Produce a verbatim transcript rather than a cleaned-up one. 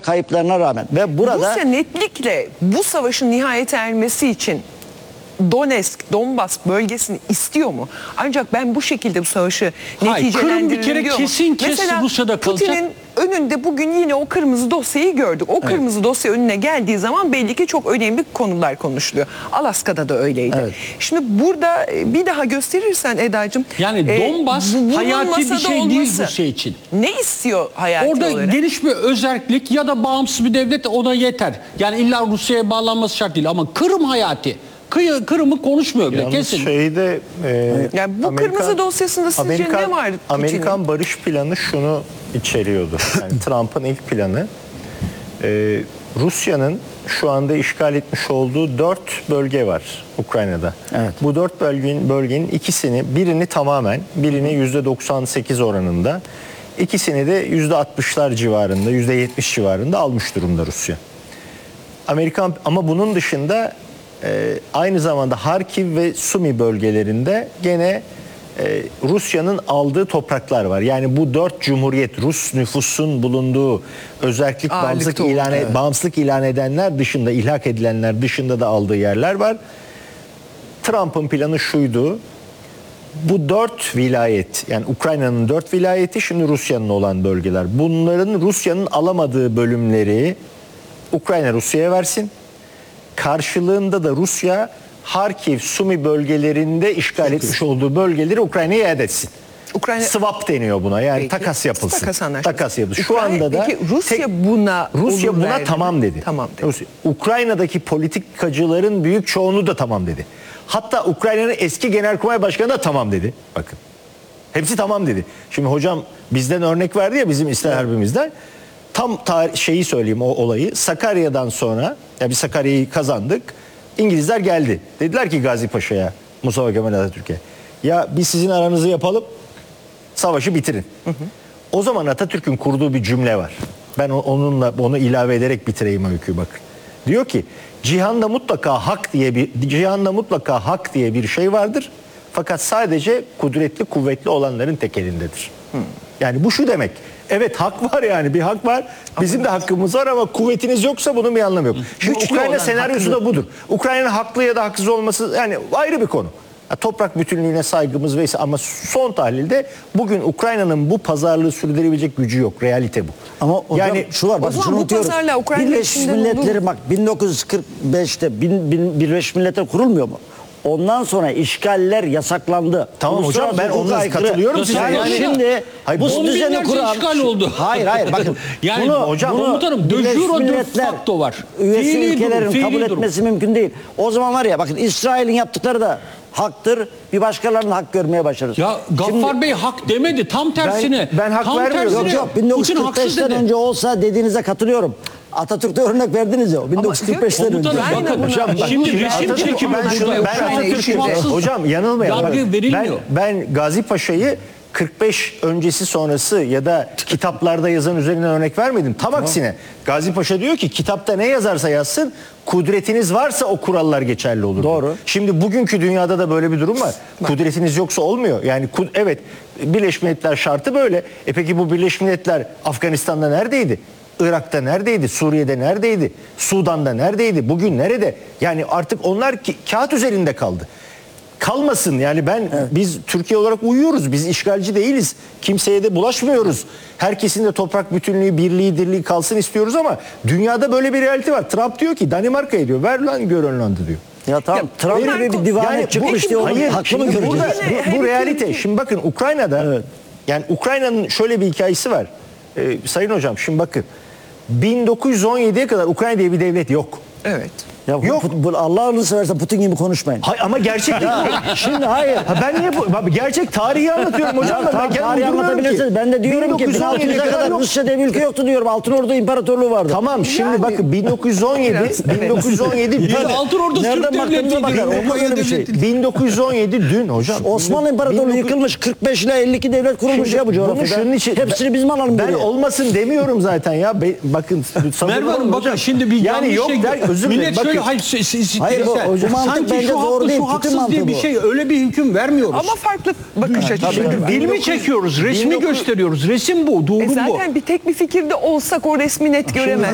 kayıplarına rağmen ve burada Rusya netlikle bu savaşın nihayete ermesi için Donetsk, Donbas bölgesini istiyor mu? Ancak ben bu şekilde bu savaşı Hayır, Kırım bir neticelendiririm kere diyor mu? kesin kes Mesela Rusya'da kalacak. Putin'in önünde bugün yine o kırmızı dosyayı gördük. O kırmızı dosya önüne geldiği zaman belli ki çok önemli konular konuşuluyor. Alaska'da da öyleydi. Evet. Şimdi burada bir daha gösterirsen Eda'cığım. Yani e, Donbas bunun hayati bir masada şey değil olması Rusya için. Ne istiyor hayati Orada olarak? geniş bir özerklik ya da bağımsız bir devlet ona yeter. Yani illa Rusya'ya bağlanması şart değil ama Kırım hayati. Kıyı, Kırım'ı konuşmuyor bile Yalnız kesin. şeyde e, Yani bu Amerikan- kırmızı dosyasında sizce Amerikan, ne var Putin'in? Amerikan barış planı şunu içeriyordu. Yani Trump'ın ilk planı e, Rusya'nın şu anda işgal etmiş olduğu dört bölge var Ukrayna'da. Evet. Bu dört bölgenin, bölgenin ikisini, birini tamamen, birini yüzde doksan sekiz oranında, ikisini de yüzde altmışlar civarında, yüzde yetmiş civarında almış durumda Rusya. Amerikan ama bunun dışında e, aynı zamanda Harkiv ve Sumi bölgelerinde gene e, Rusya'nın aldığı topraklar var. Yani bu dört cumhuriyet, Rus nüfusun bulunduğu özellik bağımsızlık oldu, ilan, evet. bağımsızlık ilan edenler dışında, ilhak edilenler dışında da aldığı yerler var. Trump'ın planı şuydu. Bu dört vilayet, yani Ukrayna'nın dört vilayeti şimdi Rusya'nın olan bölgeler. Bunların Rusya'nın alamadığı bölümleri Ukrayna Rusya'ya versin. Karşılığında da Rusya Harkiv, Sumi bölgelerinde işgal etmiş olduğu bölgeleri Ukrayna'ya iade etsin. Ukrayna Swap deniyor buna. Yani Peki. takas yapılsın. Takas anlaşması. Takas yapılsın. Şu Ukrayna- anda da Peki Rusya tek- buna Rusya olur buna verdi mi? tamam dedi. Tamam dedi. Rusya- Ukrayna'daki politikacıların büyük çoğunluğu da tamam dedi. Hatta Ukrayna'nın eski Genelkurmay Başkanı da tamam dedi. Bakın. Hepsi tamam dedi. Şimdi hocam bizden örnek verdi ya bizim İslam Harbimizden. Tam tar- şeyi söyleyeyim o olayı. Sakarya'dan sonra, ya biz Sakarya'yı kazandık. İngilizler geldi. Dediler ki Gazi Paşa'ya, Mustafa Kemal Atatürk'e. Ya biz sizin aranızı yapalım, savaşı bitirin. Hı hı. O zaman Atatürk'ün kurduğu bir cümle var. Ben onunla onu ilave ederek bitireyim öyküyü bakın. Diyor ki cihanda mutlaka hak diye bir cihanda mutlaka hak diye bir şey vardır. Fakat sadece kudretli kuvvetli olanların tek elindedir. Hı. Yani bu şu demek. Evet hak var, yani bir hak var. Bizim de hakkımız var ama kuvvetiniz yoksa bunun bir anlamı yok. Şimdi Güçlü Ukrayna olan senaryosu haklı. da budur. Ukrayna'nın haklı ya da haksız olması yani ayrı bir konu. Ya toprak bütünlüğüne saygımız vesaire ama son tahlilde bugün Ukrayna'nın bu pazarlığı sürdürebilecek gücü yok. Realite bu. ama hocam yani şu var, O bakın zaman şunu bu unutuyoruz. pazarla Ukrayna Birleşmiş içinde Milletleri bulundu. bak bin dokuz yüz kırk beşte bin, bin, Birleşmiş Milletler kurulmuyor mu? Ondan sonra işgaller yasaklandı. Tamam hocam, Uluslararası ben hukuka ona aykırı. katılıyorum size. Yani, Yani- şimdi Hayır, bu on düzeni binlerce kuran işgal oldu. Hayır hayır bakın. Yani bunu, hocam, bunu komutanım, de Birleşmiş jure de Milletler facto var. Üyesi Fiili ülkelerin durum, fiili kabul durum. etmesi mümkün değil. O zaman var ya bakın İsrail'in yaptıkları da haktır. Bir başkalarının hak görmeye başlarız. Ya Gaffar Şimdi- Bey hak demedi. Tam tersine. ben hak Tam vermiyorum. tersine. Yok yok Putin bin dokuz yüz kırk haksız beşten dedi. önce olsa dediğinize katılıyorum. Atatürk'te örnek verdiniz ya. bin dokuz yüz kırk beşten önce. Komutanım Ukrayna bakın buna- hocam, şimdi resim Atatürk- çekimi ben şunu burada. ben Şu anda Atatürk'ün işinde. haksız. hocam yanılmayalım. Yargı Bakın, verilmiyor. Ben, ben Gazi Paşa'yı kırk beş öncesi sonrası ya da kitaplarda yazan üzerinden örnek vermedim. Tam aksine Gazi Paşa diyor ki kitapta ne yazarsa yazsın kudretiniz varsa o kurallar geçerli olur. Doğru. Şimdi bugünkü dünyada da böyle bir durum var. Kudretiniz yoksa olmuyor. Yani kud- evet Birleşmiş Milletler şartı böyle. E peki bu Birleşmiş Milletler Afganistan'da neredeydi? Irak'ta neredeydi? Suriye'de neredeydi? Sudan'da neredeydi? Bugün nerede? Yani artık onlar ki, kağıt üzerinde kaldı. Kalmasın yani ben biz Türkiye olarak uyuyoruz. Biz işgalci değiliz. Kimseye de bulaşmıyoruz. Herkesin de toprak bütünlüğü, birliği, dirliği kalsın istiyoruz ama dünyada böyle bir realite var. Trump diyor ki Danimarka'ya diyor ver lan Grönland'ı diyor. Ya tamam Ya, Trump bunlar gibi ko- bir divane Yani bu- çıkmış Peki diye bu- onun Hayır, hakkını şimdi göreceğiz. burada Yine bu, bu her realite. ülke- Şimdi bakın Ukrayna'da Evet. yani Ukrayna'nın şöyle bir hikayesi var. Ee, Sayın hocam şimdi bakın bin dokuz yüz on yediye kadar Ukrayna diye bir devlet yok. Evet. Ya bu- Yok. bu, bu, Allah'ını seversen Putin gibi konuşmayın. Hay, ama gerçek değil. Şimdi hayır. Ha, ben niye bu? Bak, gerçek tarihi anlatıyorum hocam. Ya, ben tamam, kendim tarihi uyduruyorum anlatabilirsiniz. ki. Ben de diyorum ki bin altı yüze kadar yok. Rusya diye bir ülke yoktu diyorum. Altın Ordu İmparatorluğu vardı. Tamam şimdi Yani- bakın bin dokuz yüz on yedi Biraz, bin dokuz yüz on yedi Ya dün, Altın Ordu Nereden Türk baktığınıza devletiydi. bakar. Olmaz öyle bir şey. bin dokuz yüz on yedi dün hocam. Osmanlı İmparatorluğu bin dokuz- yıkılmış. kırk beş ile elli iki devlet kurulmuş Şimdi ya bu bunu coğrafyada. şunun için- Hepsini biz mi alalım Ben geriye? olmasın demiyorum zaten ya. Be- bakın sabırlı Merve olun Hanım bakın hocam. şimdi bir yani yanlış yok şey. der özür dilerim. Millet Bakın. şöyle hayır, si- si- si- Hayır, bu- sen- bu mantık sanki bence şu doğru haklı değil, şu Putin haksız diye mantığı bir bu. şey öyle bir hüküm vermiyoruz. Ama farklı bakış açısı. Çünkü Filmi bin dokuz- çekiyoruz, resmi bin dokuz- gösteriyoruz. Resim bu, doğru bu. E zaten bir tek bir fikirde olsak o resmi net göremez.